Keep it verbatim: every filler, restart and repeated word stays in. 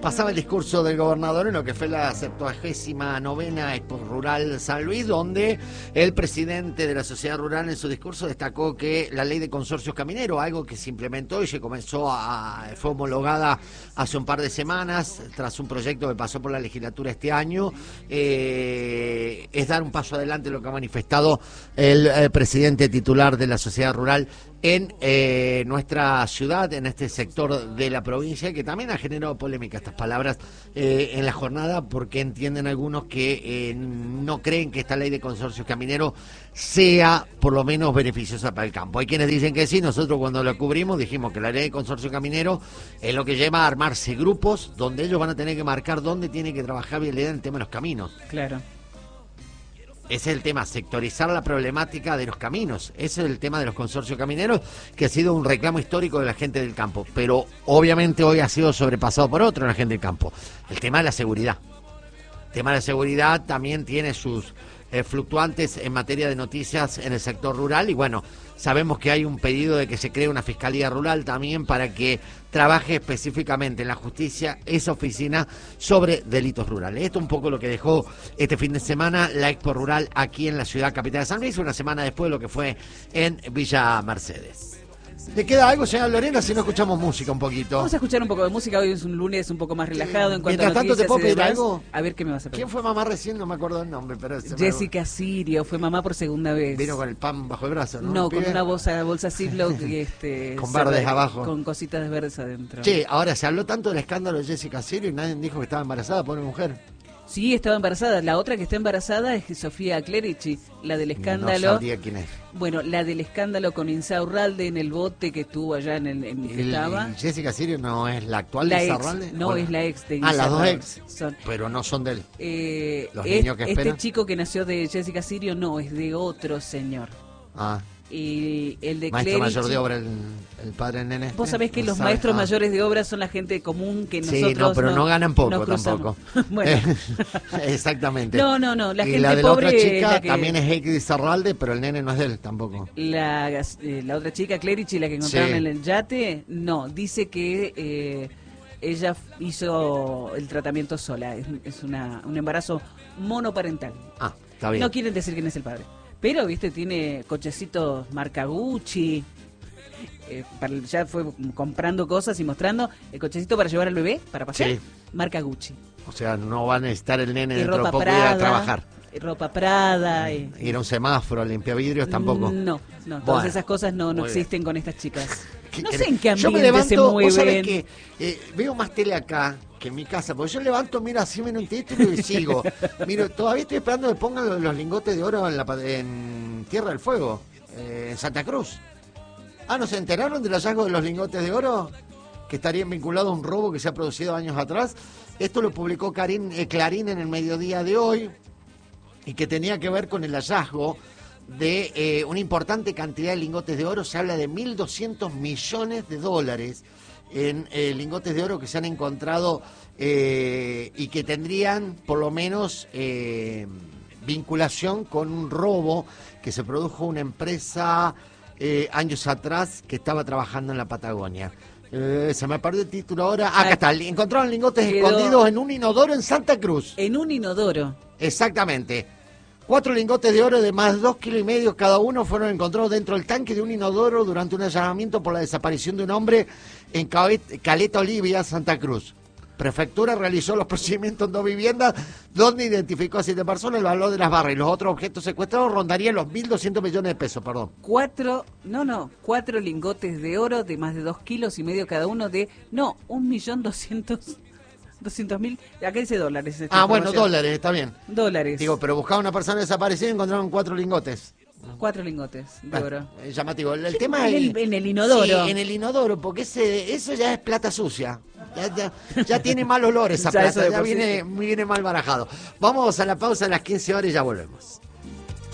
pasaba el discurso del gobernador en lo que fue la septuagésima novena Expo Rural San Luis, donde el presidente de la sociedad rural en su discurso destacó que la ley de consorcios camineros, algo que se implementó y se comenzó a, fue homologada hace un par de semanas, tras un proyecto que pasó por la legislatura este año, eh, es dar un paso adelante lo que ha manifestado el, el presidente titular de la sociedad rural en eh, nuestra ciudad, en este sector de la provincia, que también ha generado polémica estas palabras eh, en la jornada, porque entienden algunos que eh, no creen que esta ley de consorcios camineros sea por lo menos beneficiosa para el campo. Hay quienes dicen que sí. Nosotros cuando lo cubrimos dijimos que la ley de consorcio caminero es lo que lleva a armarse grupos donde ellos van a tener que marcar dónde tiene que trabajar vialidad en el tema de los caminos. Claro. Ese es el tema, sectorizar la problemática de los caminos. Ese es el tema de los consorcios camineros, que ha sido un reclamo histórico de la gente del campo. Pero obviamente hoy ha sido sobrepasado por otro la gente del campo. El tema de la seguridad. El tema de la seguridad también tiene sus eh, fluctuantes en materia de noticias en el sector rural. Y bueno, sabemos que hay un pedido de que se cree una fiscalía rural también para que trabaje específicamente en la justicia esa oficina sobre delitos rurales. Esto es un poco lo que dejó este fin de semana la Expo Rural aquí en la ciudad capital de San Luis, una semana después de lo que fue en Villa Mercedes. ¿Le queda algo, señora Lorena, si no escuchamos música un poquito? Vamos a escuchar un poco de música. Hoy es un lunes un poco más relajado en cuanto Mientras a tanto, noticias. ¿te puedo y pedir demás. algo? A ver qué me vas a pedir. ¿Quién fue mamá recién? No me acuerdo el nombre, pero se me- Jessica Sirio fue mamá por segunda vez. Vino con el pan bajo el brazo, ¿no? No, ¿El con pibe? una bolsa, bolsa Ziploc y este, Con cerrada, verdes abajo. con cositas verdes adentro. Che, ahora se habló tanto del escándalo de Jessica Sirio y nadie dijo que estaba embarazada, pobre mujer. Sí, estaba embarazada. La otra que está embarazada es Sofía Clerici, la del escándalo. No sabría quién es. Bueno, la del escándalo con Insaurralde en el bote que estuvo allá en el en que El- estaba. y Jessica Sirio no es la actual La de ex, Insaurralde. no, Bueno. es la ex de Ah, las dos Insaurralde. ex. Son. Pero no son de él. Eh, ¿Los es- niños que este esperan? chico que nació de Jessica Sirio no, es de otro señor. Ah, Y el de maestro Clerici, mayor de obra, el, el padre del nene. Vos este. sabés que No los sabe. maestros Ah. mayores de obra son la gente común que Sí, nosotros no, pero no, ganan poco nos cruzamos. tampoco. Bueno. Exactamente. No, no, no, la y gente la de la pobre otra es chica la que- también es ex de Zarralde, pero el nene no es de él tampoco. La, eh, la otra chica, Clerici, la que encontraron Sí. en el yate, no, dice que eh, ella f- hizo el tratamiento sola, es, es una, un embarazo monoparental. Ah, está bien. No quieren decir quién es el padre, pero, viste, tiene cochecitos marca Gucci, eh, para- ya fue comprando cosas y mostrando el cochecito para llevar al bebé, para pasear, Sí. marca Gucci. O sea, no va a necesitar el nene Y dentro de ropa poco ir a Prada, trabajar. y ropa Prada, y, Ir a un semáforo, a limpiar vidrios tampoco. No, no, todas Bueno, esas cosas no, no muy bien. existen con estas chicas. ¿Qué No querés? sé en qué Yo me ambiente levanto, se vos sabés mueven. que eh, veo más tele acá que en mi casa, porque yo levanto, mira, así ven un título y sigo. Miro, todavía estoy esperando que pongan los, los lingotes de oro en, la, pa- en Tierra del Fuego, eh, en Santa Cruz. Ah, ¿no se enteraron del hallazgo de los lingotes de oro? Que estarían vinculados a un robo que se ha producido años atrás. Esto lo publicó Karin, eh, Clarín en el mediodía de hoy, y que tenía que ver con el hallazgo de eh, una importante cantidad de lingotes de oro. Se habla de mil doscientos millones de dólares en eh, lingotes de oro que se han encontrado eh, y que tendrían por lo menos eh, vinculación con un robo que se produjo en una empresa eh, años atrás que estaba trabajando en la Patagonia. Eh, se me perdió el título ahora. Ah, acá está. Encontraron lingotes Quedó- escondidos en un inodoro en Santa Cruz. En un inodoro. Exactamente. Cuatro lingotes de oro de más de dos kilos y medio cada uno fueron encontrados dentro del tanque de un inodoro durante un allanamiento por la desaparición de un hombre en Cabe- Caleta Olivia, Santa Cruz. Prefectura realizó los procedimientos en dos viviendas donde identificó a siete personas. El valor de las barras y los otros objetos secuestrados rondaría los mil doscientos millones de pesos, perdón. Cuatro, no, no, cuatro lingotes de oro de más de dos kilos y medio cada uno de, no, un millón doscientos, doscientos mil, acá dice dólares. esta Ah, bueno, información. dólares, está bien. Dólares. Digo, pero buscaba una persona desaparecida y encontraron cuatro lingotes. Cuatro lingotes de Bueno, oro. eh, llamativo. El, el tema En es... el- en el inodoro. Sí, en el inodoro, porque ese, eso ya es plata sucia. Ya, ya, ya tiene mal olor esa Ya eso plata, de ya por sí. viene, viene mal barajado. Vamos a la pausa a las quince horas y ya volvemos.